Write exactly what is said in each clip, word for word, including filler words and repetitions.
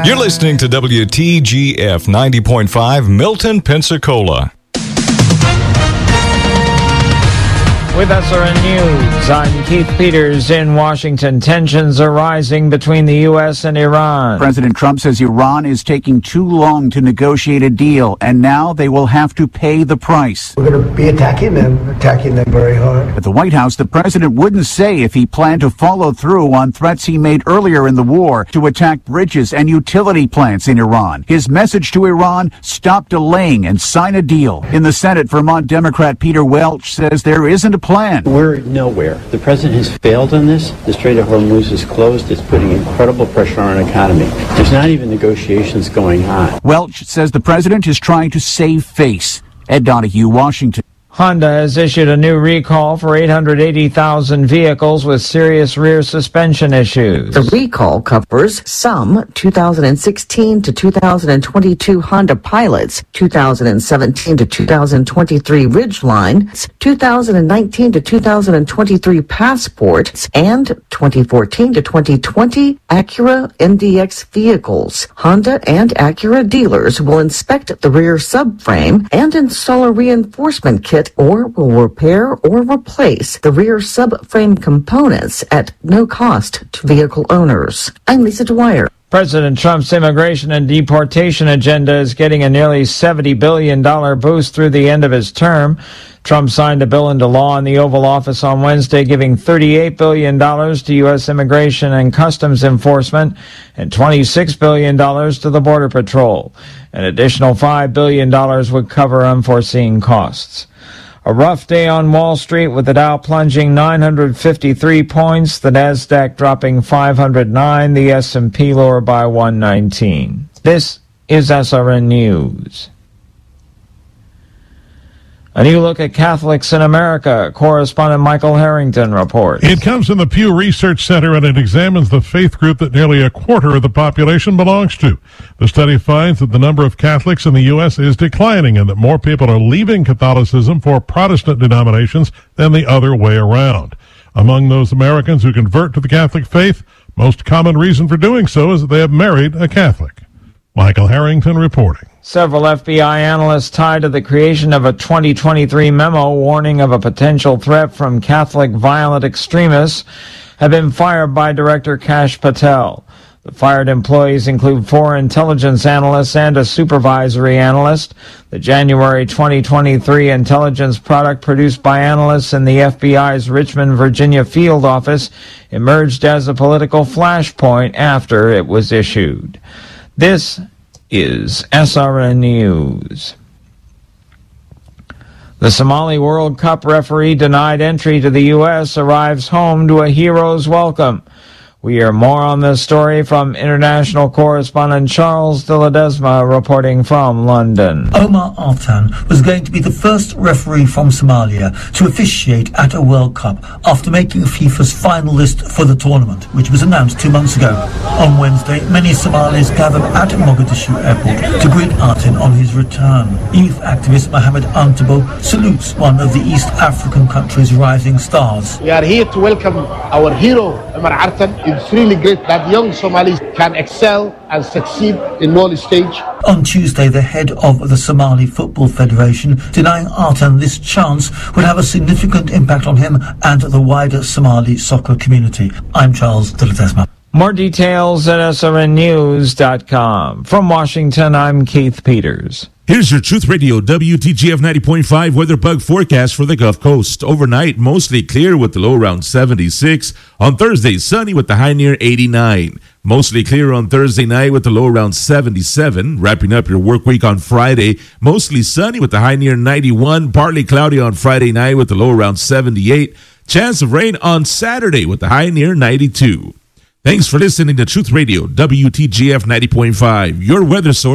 You're listening to W T G F ninety point five, Milton, Pensacola. With S R N News, I'm Keith Peters in Washington. Tensions are rising between the U S and Iran. President Trump says Iran is taking too long to negotiate a deal, and now they will have to pay the price. We're going to be attacking them, attacking them very hard. At the White House, the president wouldn't say if he planned to follow through on threats he made earlier in the war to attack bridges and utility plants in Iran. His message to Iran: stop delaying and sign a deal. In the Senate, Vermont Democrat Peter Welch says there isn't a plan. We're nowhere. The president has failed on this. The Strait of Hormuz is closed. It's putting incredible pressure on our economy. There's not even negotiations going on. Welch says the president is trying to save face. Ed Donahue, Washington. Honda has issued a new recall for eight hundred eighty thousand vehicles with serious rear suspension issues. The recall covers some two thousand sixteen to two thousand twenty-two Honda Pilots, two thousand seventeen to two thousand twenty-three Ridgeline, two thousand nineteen to two thousand twenty-three Passport, and twenty fourteen to twenty twenty Acura M D X vehicles. Honda and Acura dealers will inspect the rear subframe and install a reinforcement kit, or will repair or replace the rear subframe components at no cost to vehicle owners. I'm Lisa Dwyer. President Trump's immigration and deportation agenda is getting a nearly seventy billion dollars boost through the end of his term. Trump signed a bill into law in the Oval Office on Wednesday, giving thirty-eight billion dollars to U S Immigration and Customs Enforcement and twenty-six billion dollars to the Border Patrol. An additional five billion dollars would cover unforeseen costs. A rough day on Wall Street with the Dow plunging nine hundred fifty-three points, the Nasdaq dropping five hundred nine, the S and P lower by one nineteen. This is S R N News. A new look at Catholics in America. Correspondent Michael Harrington reports. It comes from the Pew Research Center, and it examines the faith group that nearly a quarter of the population belongs to. The study finds that the number of Catholics in the U S is declining and that more people are leaving Catholicism for Protestant denominations than the other way around. Among those Americans who convert to the Catholic faith, most common reason for doing so is that they have married a Catholic. Michael Harrington reporting. Several F B I analysts tied to the creation of a twenty twenty-three memo warning of a potential threat from Catholic violent extremists have been fired by Director Kash Patel. The fired employees include four intelligence analysts and a supervisory analyst. The January twenty twenty-three intelligence product produced by analysts in the F B I's Richmond, Virginia field office emerged as a political flashpoint after it was issued. This is S R N News. The Somali World Cup referee denied entry to the U S arrives home to a hero's welcome. We hear more on this story from international correspondent Charles de Ledesma reporting from London. Omar Artan was going to be the first referee from Somalia to officiate at a World Cup after making FIFA's final list for the tournament, which was announced two months ago. On Wednesday, many Somalis gathered at Mogadishu airport to greet Artan on his return. Youth activist Mohamed Antabo salutes one of the East African country's rising stars. We are here to welcome our hero, Omar Artan. It's really great that young Somalis can excel and succeed in world stage. On Tuesday, the head of the Somali Football Federation denying Artan this chance would have a significant impact on him and the wider Somali soccer community. I'm Charles de Ledesma. More details at S R N news dot com. From Washington, I'm Keith Peters. Here's your Truth Radio W T G F ninety point five weather bug forecast for the Gulf Coast. Overnight, mostly clear with the low around seventy-six. On Thursday, sunny with the high near eighty-nine. Mostly clear on Thursday night with the low around seventy-seven. Wrapping up your work week on Friday, mostly sunny with the high near ninety-one. Partly cloudy on Friday night with the low around seventy-eight. Chance of rain on Saturday with the high near ninety-two. Thanks for listening to Truth Radio W T G F ninety point five, your weather source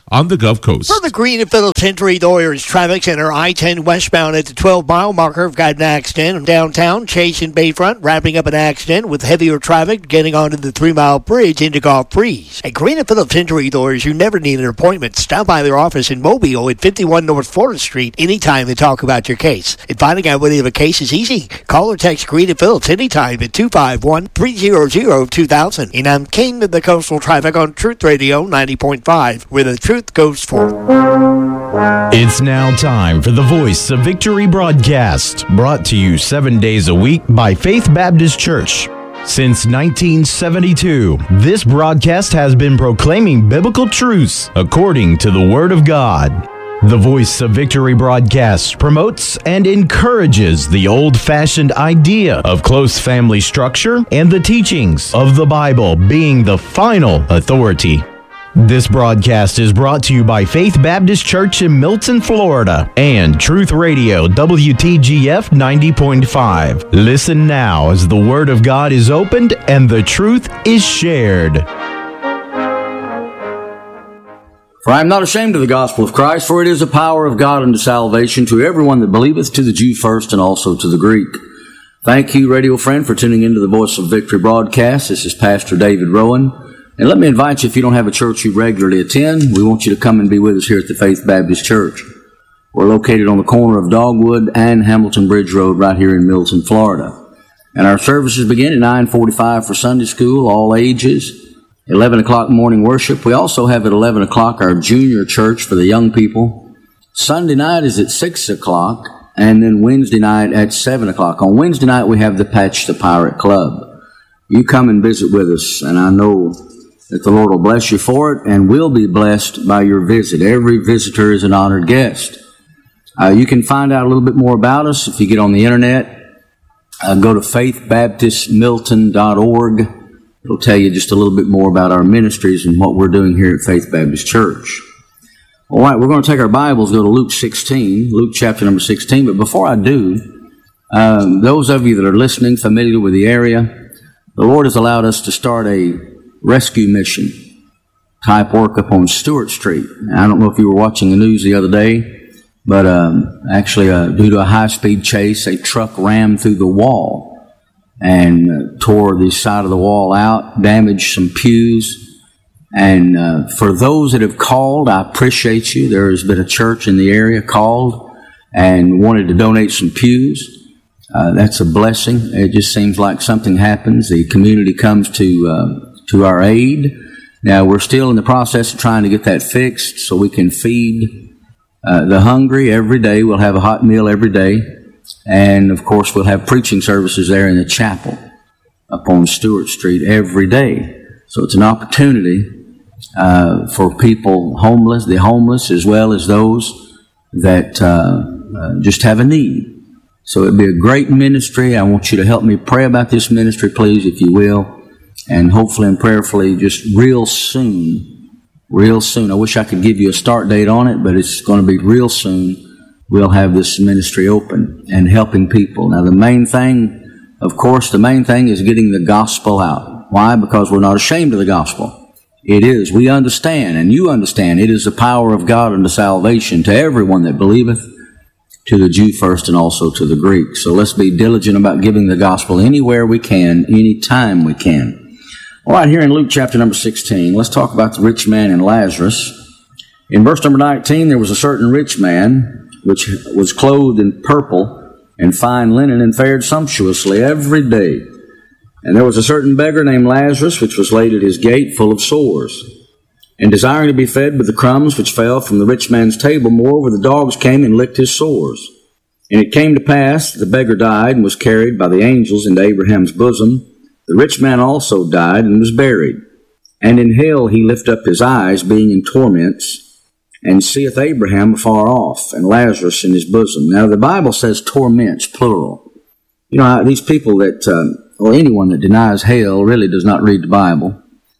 on the Gulf Coast. From the Green and Phillips Henry Lawyers Traffic Center, I ten westbound at the twelve mile marker, I've got an accident downtown, Chase and Bayfront, wrapping up an accident with heavier traffic getting onto the three mile bridge into Gulf Breeze. At Green and Phillips Henry Lawyers, you never need an appointment. Stop by their office in Mobile at fifty-one North Florida Street anytime to talk about your case. And finding out whether you have a case is easy. Call or text Green and Phillips anytime at two five one, three zero zero, two thousand. And I'm King of the Coastal Traffic on Truth Radio ninety point five, where the truth goes forth. It's now time for the Voice of Victory broadcast, brought to you seven days a week by Faith Baptist Church. Since nineteen seventy-two, this broadcast has been proclaiming biblical truths according to the Word of God. The Voice of Victory broadcast promotes and encourages the old-fashioned idea of close family structure and the teachings of the Bible being the final authority. This broadcast is brought to you by Faith Baptist Church in Milton, Florida, and Truth Radio W T G F ninety point five. Listen now as the Word of God is opened and the truth is shared. For I am not ashamed of the gospel of Christ, for it is the power of God unto salvation to everyone that believeth, to the Jew first and also to the Greek. Thank you, radio friend, for tuning into the Voice of Victory broadcast. This is Pastor David Rowan. And let me invite you, if you don't have a church you regularly attend, we want you to come and be with us here at the Faith Baptist Church. We're located on the corner of Dogwood and Hamilton Bridge Road right here in Milton, Florida. And our services begin at nine forty-five for Sunday school, all ages. eleven o'clock morning worship. We also have at eleven o'clock our junior church for the young people. Sunday night is at six o'clock, and then Wednesday night at seven o'clock. On Wednesday night, we have the Patch the Pirate Club. You come and visit with us, and I know that the Lord will bless you for it, and will be blessed by your visit. Every visitor is an honored guest. Uh, you can find out a little bit more about us if you get on the internet. Uh, go to faith baptist milton dot org. It'll tell you just a little bit more about our ministries and what we're doing here at Faith Baptist Church. All right, we're going to take our Bibles, go to Luke sixteen, Luke chapter number sixteen. But before I do, um, those of you that are listening, familiar with the area, the Lord has allowed us to start a rescue mission type work up on Stewart Street. I don't know if you were watching the news the other day, but um, actually uh, due to a high-speed chase, a truck rammed through the wall and uh, tore the side of the wall out, damaged some pews. And uh, for those that have called, I appreciate you. There has been a church in the area called and wanted to donate some pews. Uh, that's a blessing. It just seems like something happens. The community comes to uh, to our aid. Now, we're still in the process of trying to get that fixed so we can feed uh, the hungry every day. We'll have a hot meal every day. And, of course, we'll have preaching services there in the chapel up on Stewart Street every day. So it's an opportunity uh, for people homeless, the homeless, as well as those that uh, uh, just have a need. So it'd be a great ministry. I want you to help me pray about this ministry, please, if you will. And hopefully and prayerfully, just real soon, real soon. I wish I could give you a start date on it, but it's going to be real soon. We'll have this ministry open and helping people. Now, the main thing, of course, the main thing is getting the gospel out. Why? Because we're not ashamed of the gospel. It is. We understand, and you understand, it is the power of God unto salvation to everyone that believeth, to the Jew first and also to the Greek. So let's be diligent about giving the gospel anywhere we can, anytime we can. All right, here in Luke chapter number sixteen, let's talk about the rich man and Lazarus. In verse number nineteen, there was a certain rich man which was clothed in purple and fine linen and fared sumptuously every day. And there was a certain beggar named Lazarus which was laid at his gate full of sores, and desiring to be fed with the crumbs which fell from the rich man's table. Moreover, the dogs came and licked his sores. And it came to pass that the beggar died and was carried by the angels into Abraham's bosom. The rich man also died and was buried. And in hell he lift up his eyes, being in torments, and seeth Abraham afar off, and Lazarus in his bosom. Now the Bible says torments, plural. You know, these people that, uh, or anyone that denies hell really does not read the Bible.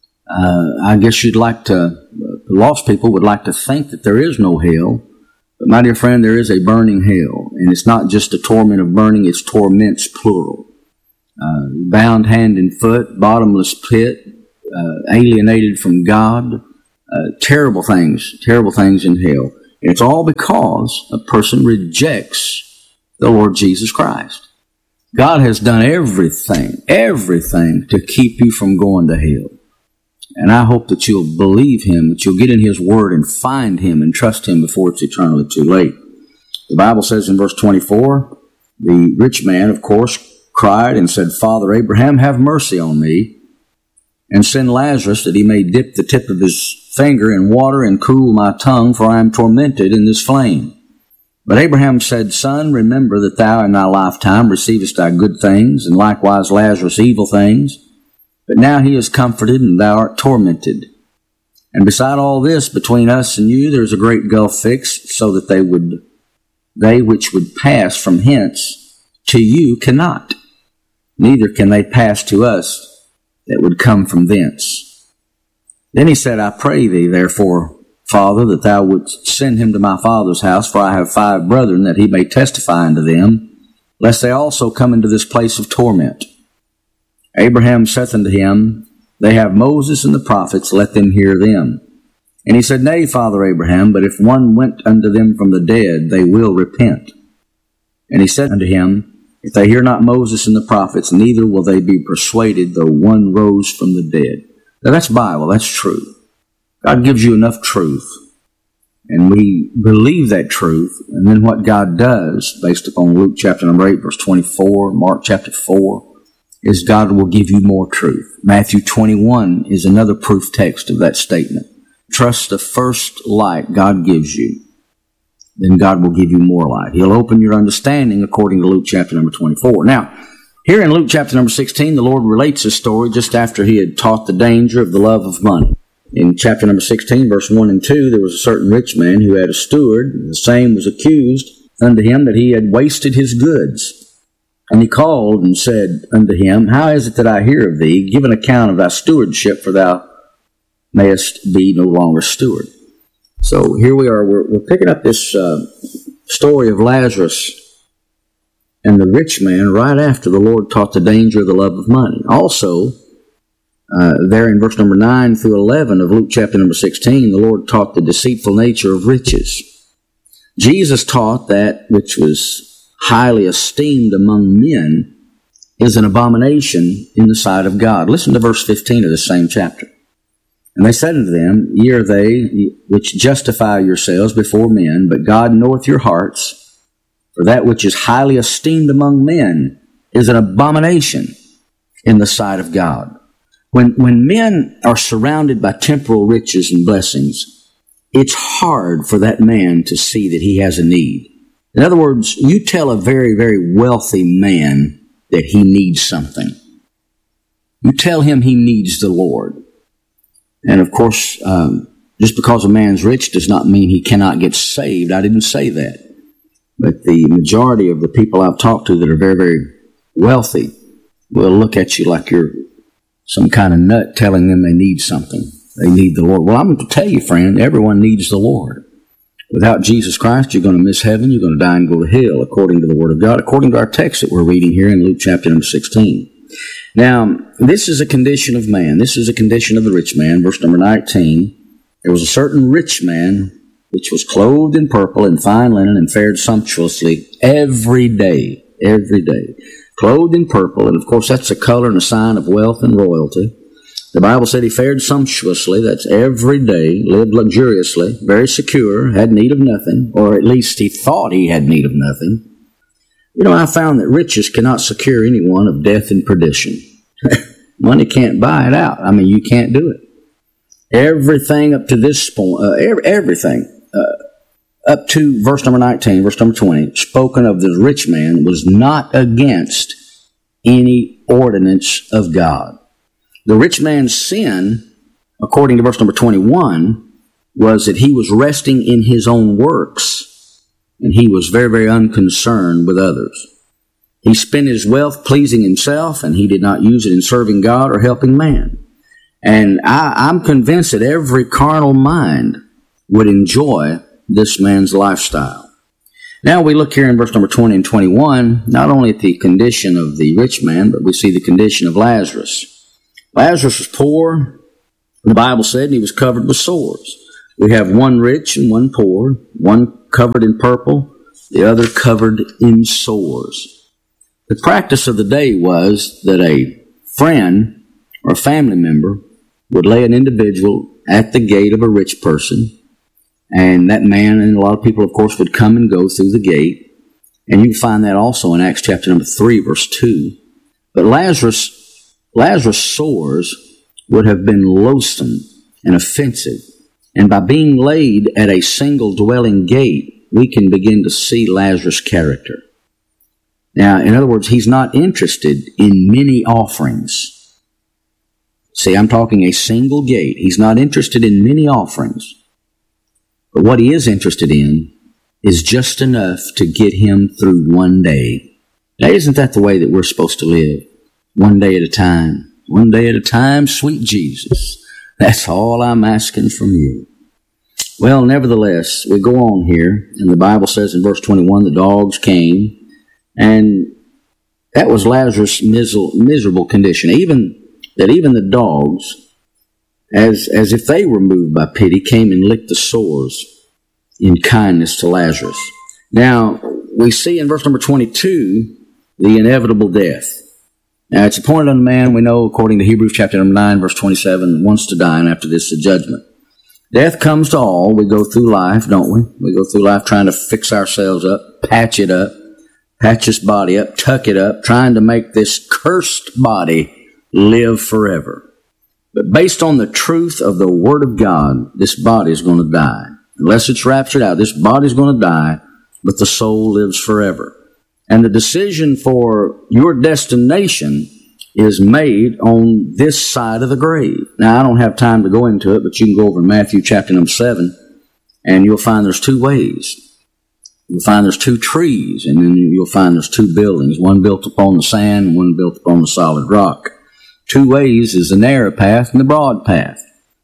Uh, I guess you'd like to, uh, lost people would like to think that there is no hell. But my dear friend, there is a burning hell. And it's not just a torment of burning, it's torments, plural. Uh, bound hand and foot, bottomless pit, uh, alienated from God, uh, terrible things, terrible things in hell. And it's all because a person rejects the Lord Jesus Christ. God has done everything, everything to keep you from going to hell. And I hope that you'll believe Him, that you'll get in His Word and find Him and trust Him before it's eternally too late. The Bible says in verse twenty-four, the rich man, of course, cried and said, Father Abraham, have mercy on me, and send Lazarus that he may dip the tip of his finger in water and cool my tongue, for I am tormented in this flame. But Abraham said, Son, remember that thou in thy lifetime receivest thy good things, and likewise Lazarus evil things. But now he is comforted, and thou art tormented. And beside all this, between us and you, there is a great gulf fixed, so that they would, they which would pass from hence to you cannot. Neither can they pass to us that would come from thence. Then he said, I pray thee, therefore, Father, that thou wouldst send him to my father's house, for I have five brethren, that he may testify unto them, lest they also come into this place of torment. Abraham saith unto him, They have Moses and the prophets, let them hear them. And he said, Nay, Father Abraham, but if one went unto them from the dead, they will repent. And he said unto him, If they hear not Moses and the prophets, neither will they be persuaded, though one rose from the dead. Now that's Bible, that's true. God gives you enough truth, and we believe that truth, and then what God does, based upon Luke chapter number eight, verse twenty-four, Mark chapter four, is God will give you more truth. Matthew twenty-one is another proof text of that statement. Trust the first light God gives you, then God will give you more light. He'll open your understanding according to Luke chapter number twenty-four. Now, here in Luke chapter number sixteen, the Lord relates a story just after He had taught the danger of the love of money. In chapter number sixteen, verse one and two, there was a certain rich man who had a steward, and the same was accused unto him that he had wasted his goods. And he called and said unto him, How is it that I hear of thee? Give an account of thy stewardship, for thou mayest be no longer steward. So here we are. We're, we're picking up this uh, story of Lazarus and the rich man right after the Lord taught the danger of the love of money. Also, uh, there in verse number nine through eleven of Luke chapter number sixteen, the Lord taught the deceitful nature of riches. Jesus taught that which was highly esteemed among men is an abomination in the sight of God. Listen to verse fifteen of the same chapter. And they said unto them, Ye are they which justify yourselves before men, but God knoweth your hearts. For that which is highly esteemed among men is an abomination in the sight of God. When, when men are surrounded by temporal riches and blessings, it's hard for that man to see that he has a need. In other words, you tell a very, very wealthy man that he needs something. You tell him he needs the Lord. And of course, um, just because a man's rich does not mean he cannot get saved. I didn't say that. But the majority of the people I've talked to that are very, very wealthy will look at you like you're some kind of nut telling them they need something. They need the Lord. Well, I'm going to tell you, friend, everyone needs the Lord. Without Jesus Christ, you're going to miss heaven. You're going to die and go to hell, according to the Word of God, according to our text that we're reading here in Luke chapter number sixteen. Now, this is a condition of man. This is a condition of the rich man. Verse number nineteen. There was a certain rich man which was clothed in purple and fine linen and fared sumptuously every day. Every day. Clothed in purple, and of course that's a color and a sign of wealth and royalty. The Bible said he fared sumptuously, that's every day, lived luxuriously, very secure, had need of nothing, or at least he thought he had need of nothing. You know, I found that riches cannot secure anyone of death and perdition. Money can't buy it out. I mean, you can't do it. Everything up to this point, uh, every, everything uh, up to verse number nineteen, verse number twenty, spoken of the rich man was not against any ordinance of God. The rich man's sin, according to verse number twenty-one, was that he was resting in his own works, and he was very, very unconcerned with others. He spent his wealth pleasing himself, and he did not use it in serving God or helping man. And I, I'm convinced that every carnal mind would enjoy this man's lifestyle. Now we look here in verse number twenty and twenty-one, not only at the condition of the rich man, but we see the condition of Lazarus. Lazarus was poor, The Bible said he was covered with sores. We have one rich and one poor, one covered in purple, the other covered in sores. The practice of the day was that a friend or a family member would lay an individual at the gate of a rich person, and that man and a lot of people, of course, would come and go through the gate. And you can find that also in Acts chapter number three, verse two. But Lazarus, Lazarus' sores would have been loathsome and offensive. And by being laid at a single dwelling gate, we can begin to see Lazarus' character. Now, in other words, he's not interested in many offerings. See, I'm talking a single gate. He's not interested in many offerings. But what he is interested in is just enough to get him through one day. Now, isn't that the way that we're supposed to live? One day at a time. One day at a time, sweet Jesus. That's all I'm asking from you. Well, nevertheless, we go on here, and the Bible says in verse twenty-one, the dogs came, and that was Lazarus' miserable condition. Even that even the dogs, as, as if they were moved by pity, came and licked the sores in kindness to Lazarus. Now, we see in verse number twenty-two, the inevitable death. Now, it's appointed unto man, we know, according to Hebrews chapter number nine, verse twenty-seven, wants to die, and after this, the judgment. Death comes to all. We go through life, don't we? We go through life trying to fix ourselves up, patch it up, patch this body up, tuck it up, trying to make this cursed body live forever. But based on the truth of the Word of God, this body is going to die. Unless it's raptured out, this body is going to die, but the soul lives forever. And the decision for your destination is made on this side of the grave. Now, I don't have time to go into it, but you can go over in Matthew chapter number seven, and you'll find there's two ways. You'll find there's two trees, and then you'll find there's two buildings, one built upon the sand and one built upon the solid rock. Two ways is the narrow path and the broad path.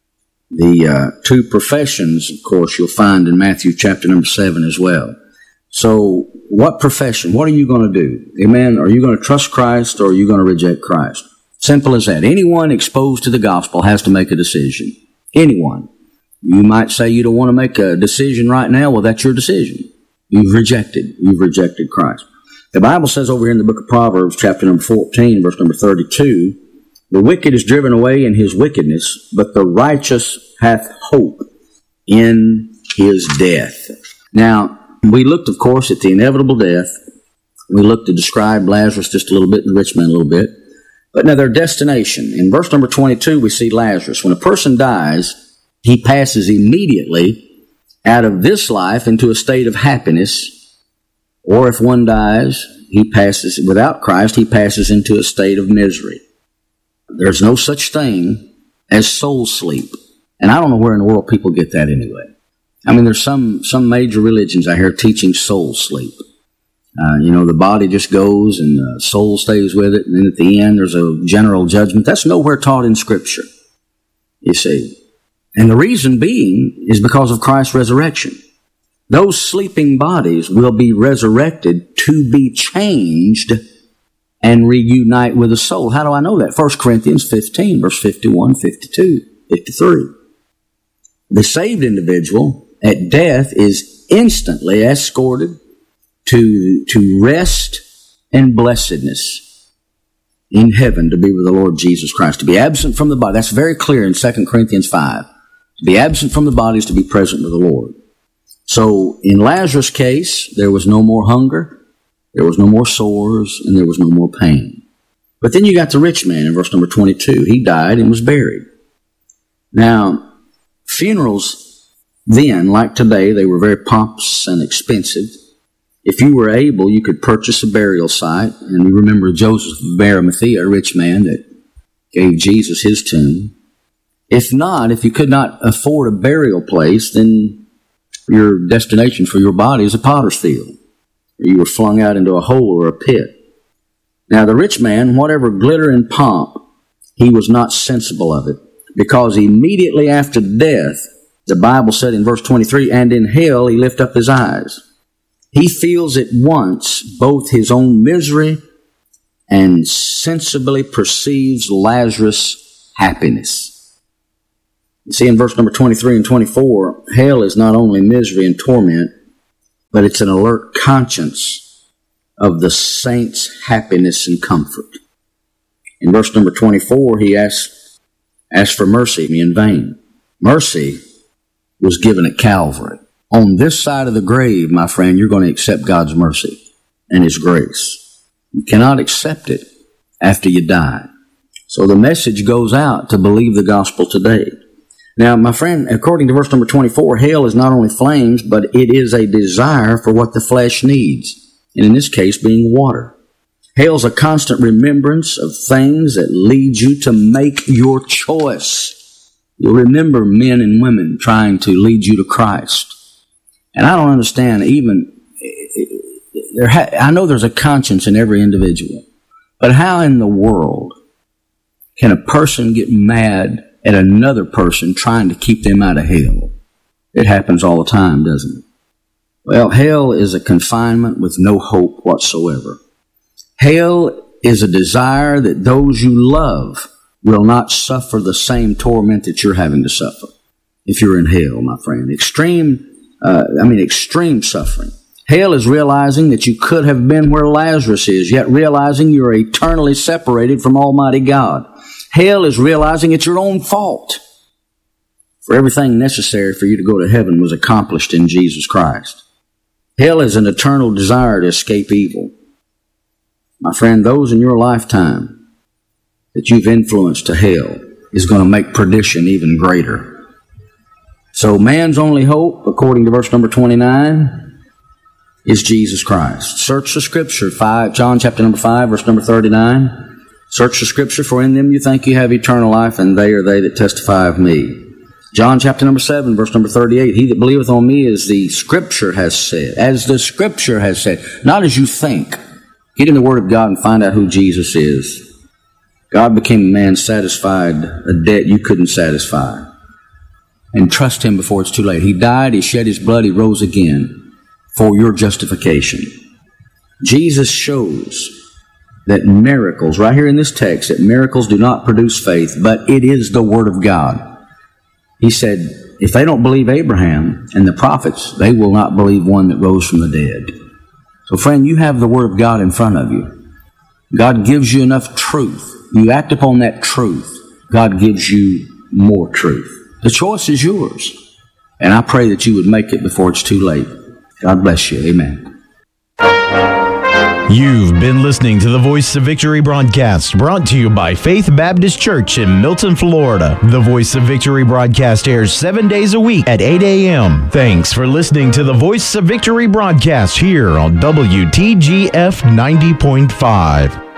The uh, two professions, of course, you'll find in Matthew chapter number seven as well. So, what profession? What are you going to do? Amen? Are you going to trust Christ or are you going to reject Christ? Simple as that. Anyone exposed to the gospel has to make a decision. Anyone. You might say you don't want to make a decision right now. Well, that's your decision. You've rejected. You've rejected Christ. The Bible says over here in the book of Proverbs, chapter number fourteen, verse number thirty-two, the wicked is driven away in his wickedness, but the righteous hath hope in his death. Now, we looked, of course, at the inevitable death. We looked to describe Lazarus just a little bit and the rich man a little bit. But now their destination. In verse number twenty-two, we see Lazarus. When a person dies, he passes immediately out of this life into a state of happiness. Or if one dies, he passes, without Christ, he passes into a state of misery. There's no such thing as soul sleep. And I don't know where in the world people get that anyway. I mean, there's some, some major religions I hear teaching soul sleep. Uh, you know, the body just goes and the soul stays with it, and then at the end there's a general judgment. That's nowhere taught in Scripture, you see. And the reason being is because of Christ's resurrection. Those sleeping bodies will be resurrected to be changed and reunite with the soul. How do I know that? First Corinthians fifteen, verse fifty-one, fifty-two, fifty-three. The saved individual at death is instantly escorted to, to rest and blessedness in heaven to be with the Lord Jesus Christ. To be absent from the body, that's very clear in Second Corinthians five. To be absent from the body is to be present with the Lord. So in Lazarus' case, there was no more hunger, there was no more sores, and there was no more pain. But then you got the rich man in verse number twenty-two. He died and was buried. Now, funerals then, like today, they were very pompous and expensive. If you were able, you could purchase a burial site. And we remember Joseph of Arimathea, a rich man that gave Jesus his tomb. If not, if you could not afford a burial place, then your destination for your body is a potter's field, or you were flung out into a hole or a pit. Now, the rich man, whatever glitter and pomp, he was not sensible of it, because immediately after death, the Bible said in verse twenty-three, and in hell he lift up his eyes. He feels at once both his own misery and sensibly perceives Lazarus' happiness. You see in verse number twenty-three and twenty-four, hell is not only misery and torment, but it's an alert conscience of the saints' happiness and comfort. In verse number twenty-four, he asks, asks for mercy in vain. Mercy was given at Calvary. On this side of the grave, my friend, you're going to accept God's mercy and His grace. You cannot accept it after you die. So the message goes out to believe the gospel today. Now, my friend, according to verse number twenty-four, hell is not only flames, but it is a desire for what the flesh needs, and in this case, being water. Hell's a constant remembrance of things that lead you to make your choice. You'll remember men and women trying to lead you to Christ. And I don't understand even, there ha- I know there's a conscience in every individual, but how in the world can a person get mad at another person trying to keep them out of hell? It happens all the time, doesn't it? Well, hell is a confinement with no hope whatsoever. Hell is a desire that those you love will not suffer the same torment that you're having to suffer if you're in hell, my friend. Extreme, uh, I mean, extreme suffering. Hell is realizing that you could have been where Lazarus is, yet realizing you're eternally separated from Almighty God. Hell is realizing it's your own fault. For everything necessary for you to go to heaven was accomplished in Jesus Christ. Hell is an eternal desire to escape evil. My friend, those in your lifetime that you've influenced to hell is going to make perdition even greater. So man's only hope, according to verse number twenty-nine, is Jesus Christ. Search the Scripture, five, John chapter number five, verse number thirty-nine. Search the Scripture, for in them you think you have eternal life, and they are they that testify of me. John chapter number seven, verse number thirty-eight. He that believeth on me, as the Scripture has said, as the Scripture has said, not as you think. Get in the Word of God and find out who Jesus is. God became a man, satisfied a debt you couldn't satisfy. And trust Him before it's too late. He died, He shed His blood, He rose again for your justification. Jesus shows that miracles, right here in this text, that miracles do not produce faith, but it is the Word of God. He said, if they don't believe Abraham and the prophets, they will not believe one that rose from the dead. So friend, you have the Word of God in front of you. God gives you enough truth. You act upon that truth. God gives you more truth. The choice is yours. And I pray that you would make it before it's too late. God bless you. Amen. You've been listening to the Voice of Victory broadcast, brought to you by Faith Baptist Church in Milton, Florida. The Voice of Victory broadcast airs seven days a week at eight a.m. Thanks for listening to the Voice of Victory broadcast here on W T G F ninety point five.